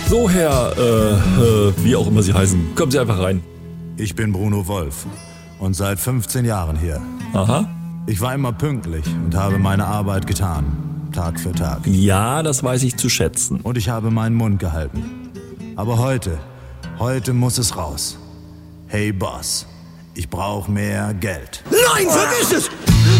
So, Herr, wie auch immer Sie heißen, kommen Sie einfach rein. Ich bin Bruno Wolf und seit 15 Jahren hier. Aha. Ich war immer pünktlich und habe meine Arbeit getan, Tag für Tag. Ja, das weiß ich zu schätzen. Und ich habe meinen Mund gehalten. Aber heute muss es raus. Hey Boss, ich brauche mehr Geld. Nein, vergiss es!